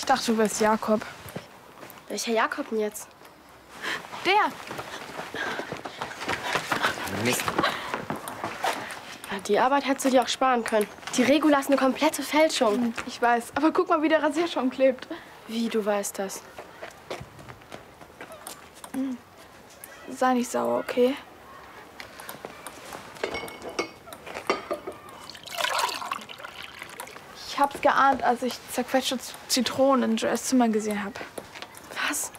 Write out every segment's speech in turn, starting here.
dachte, du wärst Jakob. Welcher Jakob denn jetzt? Der. Mist. Ja, die Arbeit hättest du dir auch sparen können. Die Regula ist eine komplette Fälschung. Ich weiß, aber guck mal, wie der Rasierschaum klebt. Wie, du weißt das? Sei nicht sauer, okay? Ich hab's geahnt, als ich zerquetschte Zitronen in Joes Zimmer gesehen habe. Was?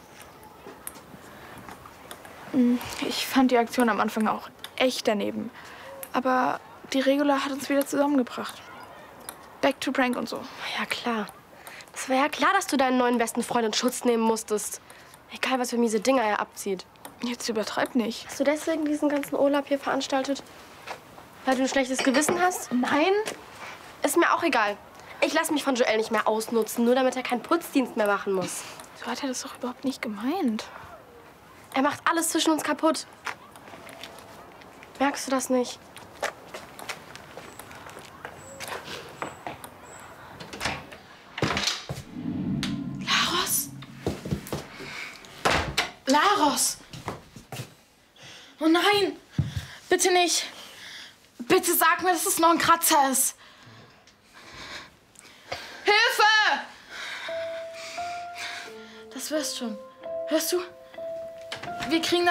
Ich fand die Aktion am Anfang auch echt daneben. Aber die Regula hat uns wieder zusammengebracht. Back to prank und so. Ja, klar. Es war ja klar, dass du deinen neuen besten Freund in Schutz nehmen musstest. Egal, was für miese Dinger er abzieht. Jetzt übertreib nicht. Hast du deswegen diesen ganzen Urlaub hier veranstaltet? Weil du ein schlechtes Gewissen hast? Nein? Ist mir auch egal. Ich lasse mich von Joel nicht mehr ausnutzen, nur damit er keinen Putzdienst mehr machen muss. So hat er das doch überhaupt nicht gemeint. Er macht alles zwischen uns kaputt. Merkst du das nicht? Laros? Laros! Oh nein! Bitte nicht! Bitte sag mir, dass es noch ein Kratzer ist! Hilfe! Das wirst schon. Hörst du? Wir kriegen